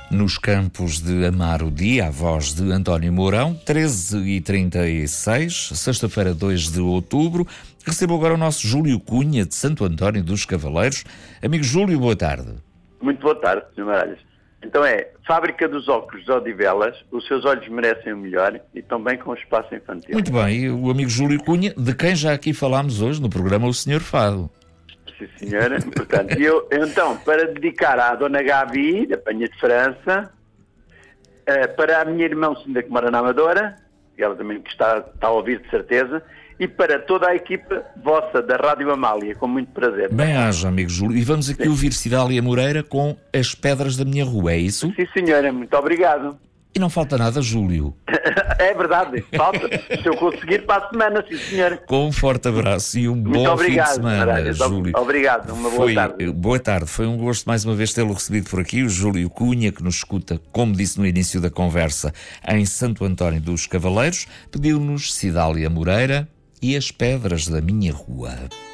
nos campos de Amaro Dia, a voz de António Mourão, 13h36, sexta-feira, 2 de outubro. Recebo agora o nosso Júlio Cunha, de Santo António dos Cavaleiros. Amigo Júlio, boa tarde. Muito boa tarde, Sr. Maralhas. Então Fábrica dos Óculos de Odivelas, os seus olhos merecem o melhor e também com o espaço infantil. Muito bem, e o amigo Júlio Cunha, de quem já aqui falámos hoje no programa O Senhor Fado. Sim, senhora. Portanto, eu então, para dedicar à Dona Gabi, da Penha de França, para a minha irmã Cinda, que mora na Amadora, e ela também que está a ouvir de certeza, e para toda a equipa vossa da Rádio Amália, com muito prazer. Bem-aja, amigo Júlio. E vamos aqui ouvir Cidália Moreira com As Pedras da Minha Rua, é isso? Sim, senhora. Muito obrigado. E não falta nada, Júlio. É verdade, falta. Se eu conseguir, para a semana, sim, senhor. Com um forte abraço e um bom fim de semana, Júlio. Obrigado, uma boa tarde. Boa tarde. Foi um gosto mais uma vez tê-lo recebido por aqui, o Júlio Cunha, que nos escuta, como disse no início da conversa, em Santo António dos Cavaleiros. Pediu-nos Cidália Moreira e As Pedras da Minha Rua.